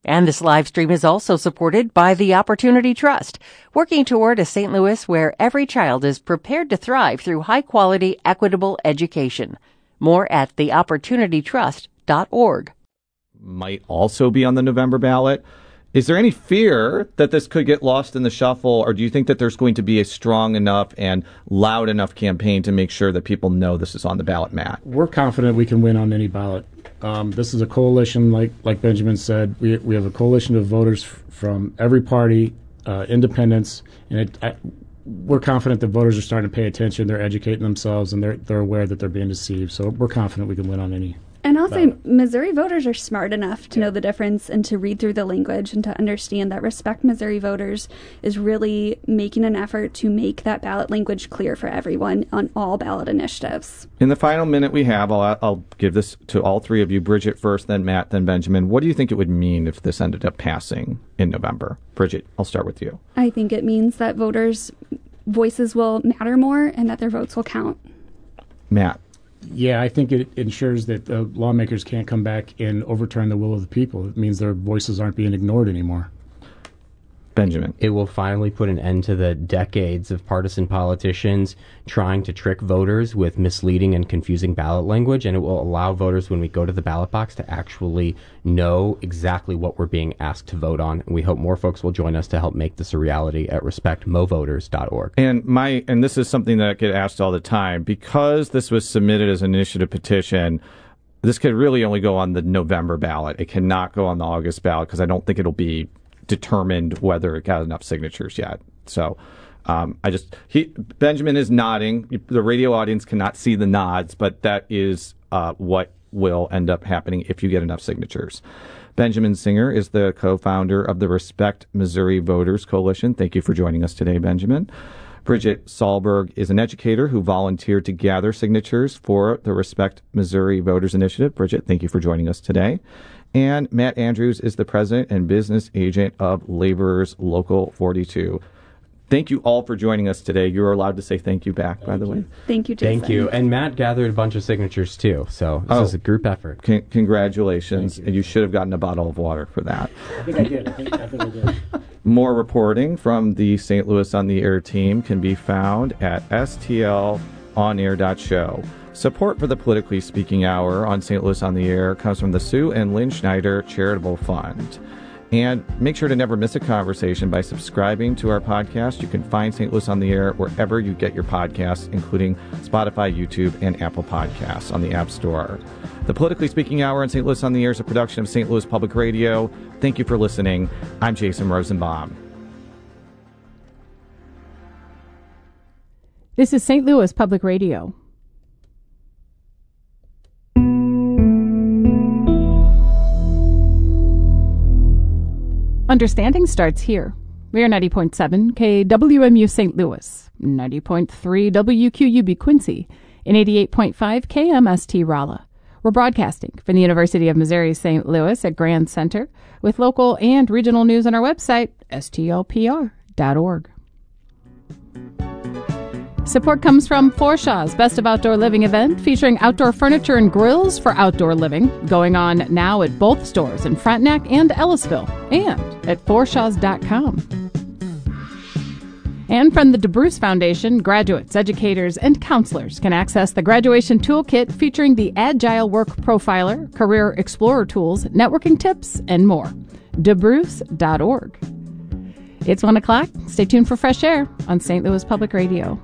And this live stream is also supported by the Opportunity Trust, working toward a St. Louis where every child is prepared to thrive through high-quality, equitable education. More at theopportunitytrust.org. Might also be on the November ballot. Is there any fear that this could get lost in the shuffle, or do you think that there's going to be a strong enough and loud enough campaign to make sure that people know this is on the ballot, Matt? We're confident we can win on any ballot. This is a coalition, like Benjamin said. We have a coalition of voters from every party, independents, and we're confident that voters are starting to pay attention. They're educating themselves, and they're aware that they're being deceived. So we're confident we can win on any. And I'll say Missouri voters are smart enough to know the difference and to read through the language and to understand that Respect Missouri Voters is really making an effort to make that ballot language clear for everyone on all ballot initiatives. In the final minute we have, I'll give this to all three of you. Bridget first, then Matt, then Benjamin. What do you think it would mean if this ended up passing in November? Bridget, I'll start with you. I think it means that voters' voices will matter more and that their votes will count. Matt. Yeah, I think it ensures that lawmakers can't come back and overturn the will of the people. It means their voices aren't being ignored anymore. Benjamin. It will finally put an end to the decades of partisan politicians trying to trick voters with misleading and confusing ballot language, and it will allow voters, when we go to the ballot box, to actually know exactly what we're being asked to vote on. And we hope more folks will join us to help make this a reality at respectmovoters.org. And this is something that I get asked all the time. Because this was submitted as an initiative petition, this could really only go on the November ballot. It cannot go on the August ballot because I don't think it'll be determined whether it got enough signatures yet. So Benjamin is nodding. The radio audience cannot see the nods, but that is what will end up happening if you get enough signatures. Benjamin Singer is the co-founder of the Respect Missouri Voters Coalition. Thank you for joining us today, Benjamin. Bridget Sahlberg is an educator who volunteered to gather signatures for the Respect Missouri Voters Initiative. Bridget, thank you for joining us today. And Matt Andrews is the president and business agent of Laborers Local 42. Thank you all for joining us today. You're allowed to say thank you back, by the way. Thank you, Jason. Thank you. And Matt gathered a bunch of signatures, too. So this is a group effort. Congratulations. And you should have gotten a bottle of water for that. I think I did. I think I did. More reporting from the St. Louis on the Air team can be found at stlonair.show. Support for the Politically Speaking Hour on St. Louis on the Air comes from the Sue and Lynn Schneider Charitable Fund. And make sure to never miss a conversation by subscribing to our podcast. You can find St. Louis on the Air wherever you get your podcasts, including Spotify, YouTube, and Apple Podcasts on the App Store. The Politically Speaking Hour on St. Louis on the Air is a production of St. Louis Public Radio. Thank you for listening. I'm Jason Rosenbaum. This is St. Louis Public Radio. Understanding starts here. We are 90.7 KWMU St. Louis, 90.3 WQUB Quincy, and 88.5 KMST Rolla. We're broadcasting from the University of Missouri St. Louis at Grand Center with local and regional news on our website, stlpr.org. Support comes from Forshaw's Best of Outdoor Living event featuring outdoor furniture and grills for outdoor living, going on now at both stores in Frontenac and Ellisville, and at forshaws.com. And from the DeBruce Foundation, graduates, educators, and counselors can access the graduation toolkit featuring the Agile Work Profiler, Career Explorer tools, networking tips, and more. DeBruce.org. It's 1 o'clock. Stay tuned for Fresh Air on St. Louis Public Radio.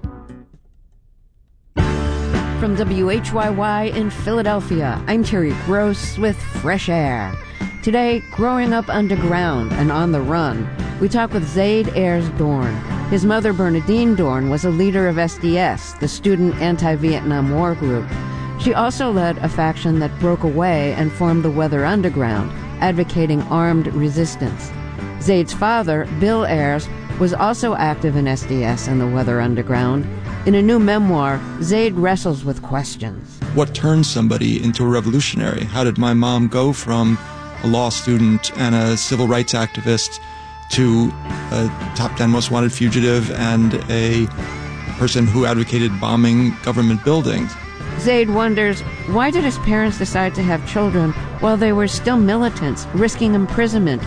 From WHYY in Philadelphia, I'm Terry Gross with Fresh Air. Today, growing up underground and on the run, we talk with Zaid Ayers Dorn. His mother, Bernadine Dorn, was a leader of SDS, the Student Anti-Vietnam War group. She also led a faction that broke away and formed the Weather Underground, advocating armed resistance. Zaid's father, Bill Ayers, was also active in SDS and the Weather Underground. In a new memoir, Zaid wrestles with questions. What turns somebody into a revolutionary? How did my mom go from a law student and a civil rights activist to a top 10 most wanted fugitive and a person who advocated bombing government buildings? Zaid wonders, why did his parents decide to have children while they were still militants, risking imprisonment,